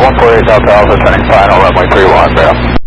148 Delta Alpha, turning final, runway 31, there.